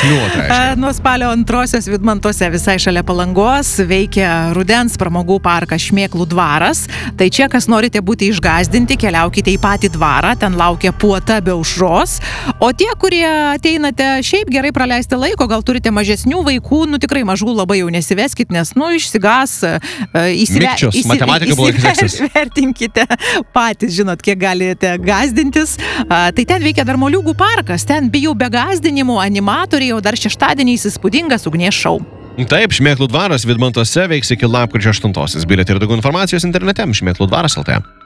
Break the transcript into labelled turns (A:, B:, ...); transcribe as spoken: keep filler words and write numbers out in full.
A: kliuvo tai.
B: Nuo spalio antrosios Vidmantuose visai šalia Palangos veikia rudens pramogų parkas Šmėklų dvaras. Tai čia, kas norite būti išgąsdinti, keliaukite į patį dvarą, ten laukia puota be aušros. O tie, kurie ateinate šiaip gerai praleisti laiko, gal turite mažesnių vaikų, nu tikrai mažų labai jau nesiveskit, nes, nu, išsigas, įsive... įsivertinkite patys, žinot, kiek galite gazdintis. Tai ten veikia dar Moliūgų parkas, ten bijau be gazdinimų, animatoriai, jau dar šeštadieniais įspūdingas ugnies šou.
A: Taip, Šmėklų dvaras Vidmantuose veiks iki lapkričio aštuntosios. Bilietai ir daugiau informacijos internete šmėklų dvaras lt.